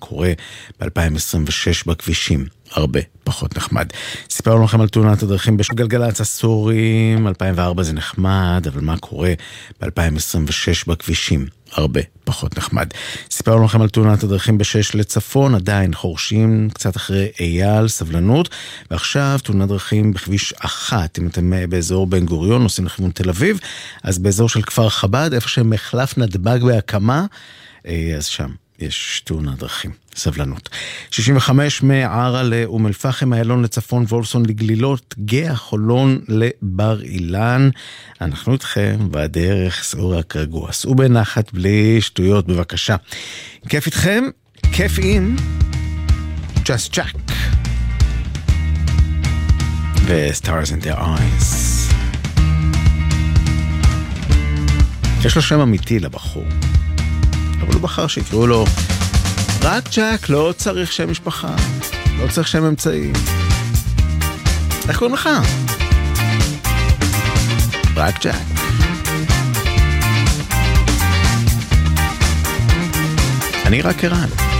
קורה ב-2026 בכבישים. הרבה פחות נחמד. סיפרנו לכם על תאונת הדרכים בגלגלצ עשורים, 2004 זה נחמד, אבל מה קורה ב-2026 בכבישים? הרבה פחות נחמד. סיפרנו לכם על תאונת הדרכים ב6 לצפון, עדיין חורשים קצת אחרי אייל, סבלנות, ועכשיו תאונת דרכים בכביש 1, אם אתם באזור בן גוריון, נוסעים לכיוון תל אביב, אז באזור של כפר חב"ד, איפה שמחלף נתב"ג בהקמה, אז שם יש תאונת דרכים. סבלנות. 65 מערה לאום אל-פחם, איילון לצפון, וולפסון לגלילות, גאה חולון לבר אילן. אנחנו איתכם בדרך, סעו רק רגוע, סעו בנחת בלי שטויות בבקשה. כיף איתכם, כיף עם Just Jack ו-Stars in Their Eyes. יש לו שם אמיתי לבחור, אבל הוא בחר שיקראו לו רק ג'ק, לא צריך שם משפחה, לא צריך שם אמצעי. איך קוראים לך? רק ג'ק. אני רק ערן.